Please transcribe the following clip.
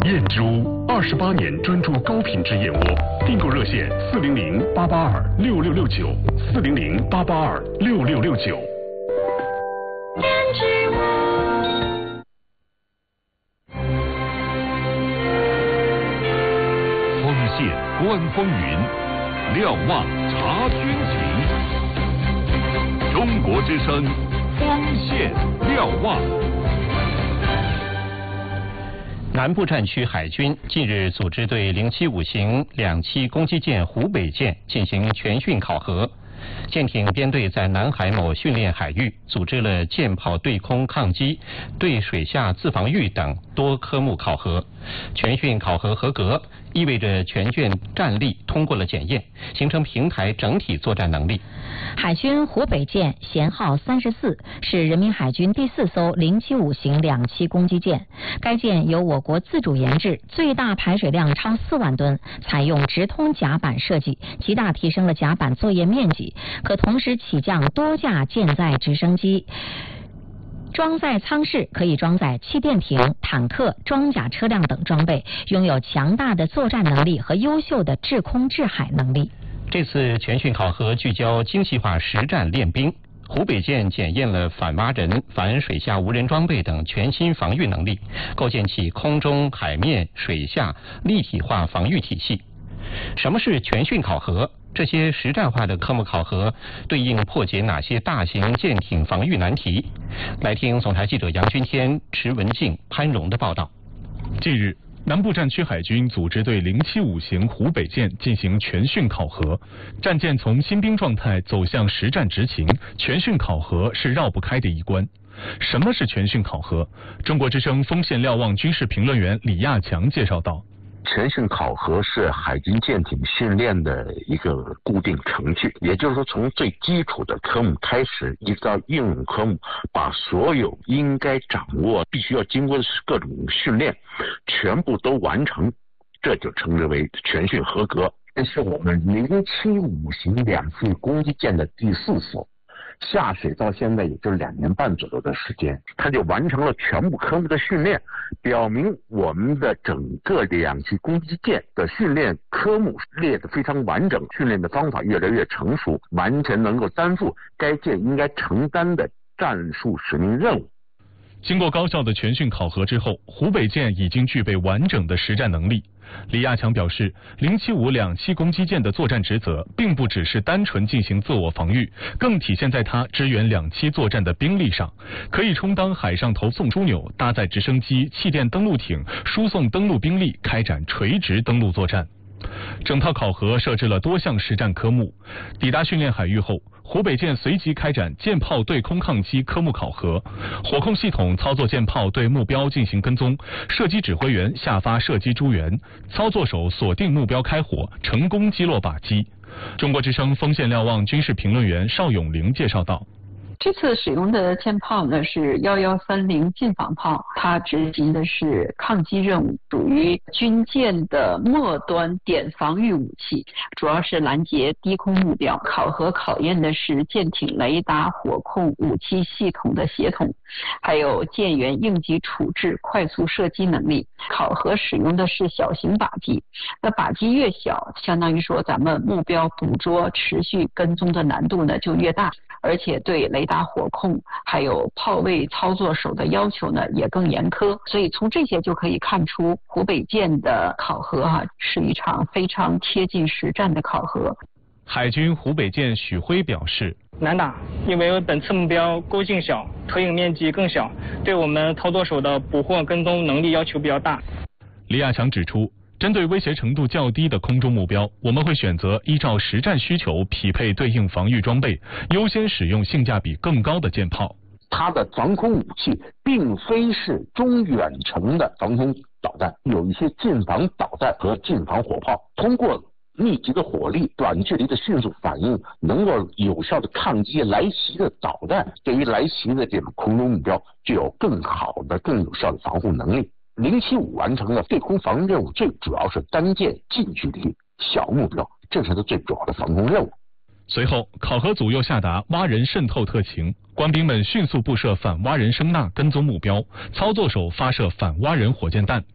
燕之屋28年专注高品质燕窝，订购热线400-882-6669，400-882-6669。 燕之屋。 丰县观风云，瞭望察军情。中国之声，丰县瞭望。 南部战区海军近日组织对075型2栖攻击舰湖北舰进行全训考核。舰艇编队在南海某训练海域组织了舰炮对空抗击、对水下自防御等多科目考核，全训考核合格，意味着全舰战力通过了检验，形成平台整体作战能力。 海军湖北舰舷号34是人民海军第4艘075型2栖攻击舰，该舰由我国自主研制，最大排水量超4万吨，采用直通甲板设计，极大提升了甲板作业面积，可同时起降多架舰载直升机。装载舱室可以装载气垫艇、坦克、装甲车辆等装备，拥有强大的作战能力和优秀的制空制海能力。 这次全训考核聚焦精细化实战练兵，湖北舰检验了反蛙人、反水下无人装备等全新防御能力，构建起空中、海面、水下立体化防御体系。什么是全训考核？这些实战化的科目考核对应破解哪些大型舰艇防御难题？来听总台记者杨军天、池文静、潘荣的报道。 近日，南部战区海军组织对075型湖北舰进行全训考核。战舰从新兵状态走向实战执勤，全训考核是绕不开的一关。什么是全训考核？中国之声丰县瞭望军事评论员李亚强介绍道。 全训考核是海军舰艇训练的一个固定程序，也就是说从最基础的科目开始，一直到应用科目，把所有应该掌握、必须要经过的各种训练全部都完成，这就称之为全训合格。这是我们075型2栖攻击舰的第4艘。下水到现在也就是2年半左右的时间，它就完成了全部科目的训练，表明我们的整个2栖攻击舰的训练科目列得非常完整，训练的方法越来越成熟，完全能够担负该舰应该承担的战术使命任务。 经过高效的全训考核之后，湖北舰已经具备完整的实战能力。李亚强表示，075两栖攻击舰的作战职责并不只是单纯进行自我防御，更体现在它支援两栖作战的兵力上，可以充当海上投送枢纽，搭载直升机、气垫登陆艇，输送登陆兵力，开展垂直登陆作战。整套考核设置了多项实战科目。抵达训练海域后，湖北舰随即开展舰炮对空抗击科目考核，火控系统操作舰炮对目标进行跟踪，射击指挥员下发射击诸元，操作手锁定目标开火，成功击落靶机。中国之声丰县瞭望军事评论员邵永玲介绍道。 这次使用的舰炮呢是1130近防炮，它执行的是抗击任务，属于军舰的末端点防御武器，主要是拦截低空目标。考核考验的是舰艇雷达、火控、武器系统的协同，还有舰员应急处置、快速射击能力。考核使用的是小型靶机，那靶机越小，相当于说咱们目标捕捉、持续跟踪的难度呢就越大，而且对雷达火控还有炮位操作手的要求呢也更严苛，所以从这些就可以看出湖北舰的考核是一场非常贴近实战的考核。 海军湖北舰许辉表示， 难打，因为本次目标勾径小，投影面积更小，对我们操作手的捕获跟踪能力要求比较大。 李亚强指出，针对威胁程度较低的空中目标，我们会选择依照实战需求匹配对应防御装备，优先使用性价比更高的舰炮。 它的防空武器并非是中远程的防空导弹，有一些近防导弹和近防火炮，通过密集的火力、短距离的迅速反应，能够有效的抗击来袭的导弹，对于来袭的这种空中目标具有更好的、更有效的防护能力。075完成了对空防御任务，最主要是单舰近距离小目标，这是它最主要的防空任务。 随后，考核组又下达蛙人渗透特情，官兵们迅速布设反蛙人声呐跟踪目标，操作手发射反蛙人火箭弹，